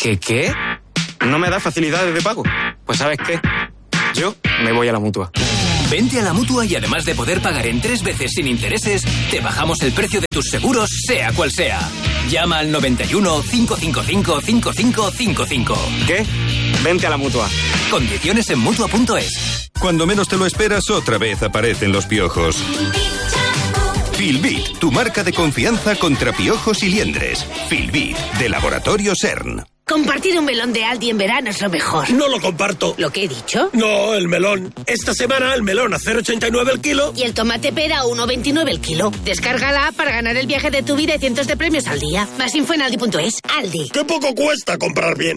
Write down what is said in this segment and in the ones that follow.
¿Qué? ¿No me da facilidades de pago? Pues ¿sabes qué? Yo me voy a la Mutua. Vente a la Mutua y además de poder pagar en 3 veces sin intereses, te bajamos el precio de tus seguros, sea cual sea. Llama al 91 555 5555. ¿Qué? Vente a la Mutua. Condiciones en Mutua.es. Cuando menos te lo esperas, otra vez aparecen los piojos. Filbit, tu marca de confianza contra piojos y liendres. Filbit, de Laboratorio CERN. Compartir un melón de Aldi en verano es lo mejor. No lo comparto. ¿Lo que he dicho? No, el melón. Esta semana el melón a 0,89 el kilo. Y el tomate pera a 1,29 el kilo. Descarga la app para ganar el viaje de tu vida y cientos de premios al día. Más info en aldi.es. Aldi. ¡Qué poco cuesta comprar bien!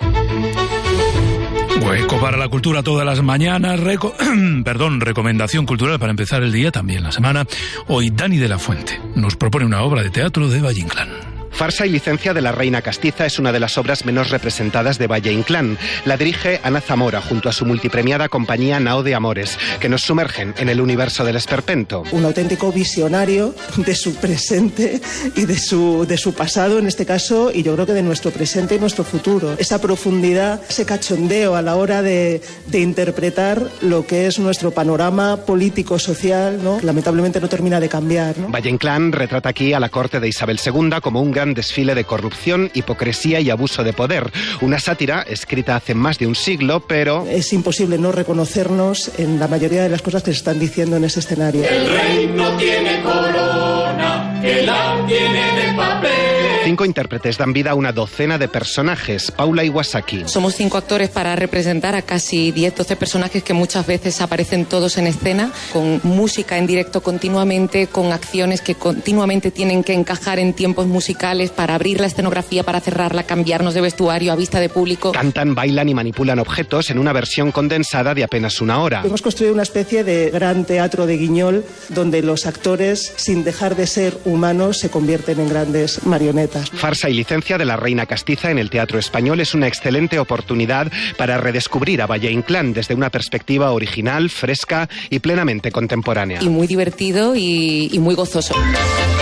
Hueco para la cultura todas las mañanas. Recomendación cultural para empezar el día, también la semana. Hoy Dani de la Fuente nos propone una obra de teatro de Valle Inclán. Farsa y licencia de la Reina Castiza es una de las obras menos representadas de Valle Inclán. La dirige Ana Zamora junto a su multipremiada compañía Nao de Amores, que nos sumergen en el universo del esperpento. Un auténtico visionario de su presente y de su pasado en este caso, y yo creo que de nuestro presente y nuestro futuro. Esa profundidad, ese cachondeo a la hora de interpretar lo que es nuestro panorama político-social, ¿no? Lamentablemente no termina de cambiar, ¿no? Valle Inclán retrata aquí a la corte de Isabel II como un gran desfile de corrupción, hipocresía y abuso de poder. Una sátira escrita hace más de un siglo, pero... Es imposible no reconocernos en la mayoría de las cosas que se están diciendo en ese escenario. El rey no tiene corona, que la tiene de papel. 5 intérpretes dan vida a una docena de personajes. Paula Iwasaki. Somos 5 actores para representar a casi 10-12 personajes que muchas veces aparecen todos en escena, con música en directo continuamente, con acciones que continuamente tienen que encajar en tiempos musicales para abrir la escenografía, para cerrarla, cambiarnos de vestuario a vista de público. Cantan, bailan y manipulan objetos en una versión condensada de apenas una hora. Hemos construido una especie de gran teatro de Guiñol donde los actores, sin dejar de ser humanos, se convierten en grandes marionetas. Farsa y licencia de la Reina Castiza en el Teatro Español es una excelente oportunidad para redescubrir a Valle Inclán desde una perspectiva original, fresca y plenamente contemporánea. Y muy divertido y muy gozoso.